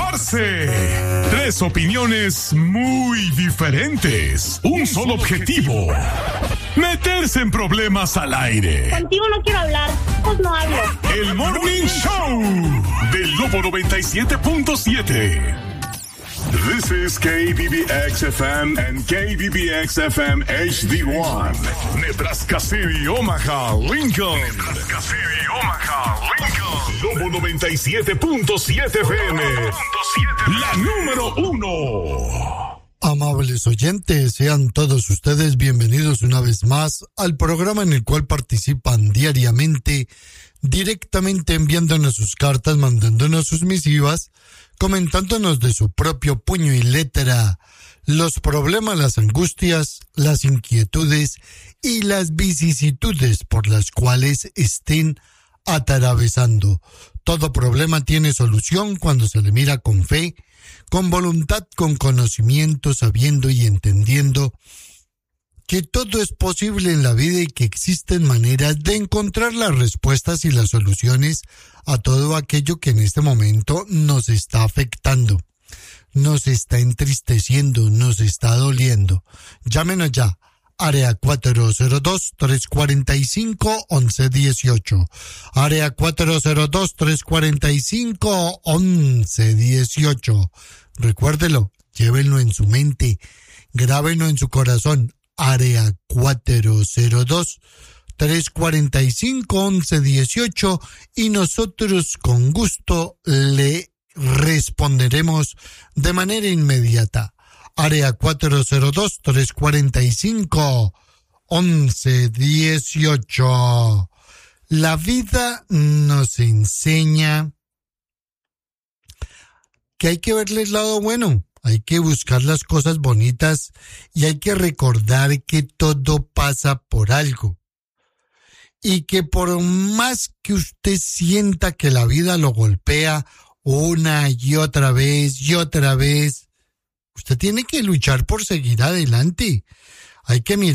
informarse. 3 opiniones muy diferentes. Un solo objetivo. Meterse en problemas al aire. Contigo no quiero hablar, pues no hablo. El Morning Show del Lobo 97.7. This is KBBX-FM and KBBX-FM HD1. Nebraska City, Omaha, Lincoln. Nebraska City, Omaha, Lincoln. Lobo 97.7 FM. La número 1. Amables oyentes, sean todos ustedes bienvenidos una vez más al programa en el cual participan diariamente, directamente enviándonos sus cartas, mandándonos sus misivas, comentándonos de su propio puño y letra los problemas, las angustias, las inquietudes y las vicisitudes por las cuales estén atravesando. Todo problema tiene solución cuando se le mira con fe, con voluntad, con conocimiento, sabiendo y entendiendo que todo es posible en la vida y que existen maneras de encontrar las respuestas y las soluciones a todo aquello que en este momento nos está afectando, nos está entristeciendo, nos está doliendo. Llámenos ya. Área 402-345-1118. Área 402-345-1118. Recuérdelo, llévenlo en su mente, grábenlo en su corazón. Área 402-345-1118 y nosotros con gusto le responderemos de manera inmediata. Área 402-345-1118. La vida nos enseña que hay que verle el lado bueno, hay que buscar las cosas bonitas y hay que recordar que todo pasa por algo. Y que por más que usted sienta que la vida lo golpea una y otra vez, usted tiene que luchar por seguir adelante. Hay que mirar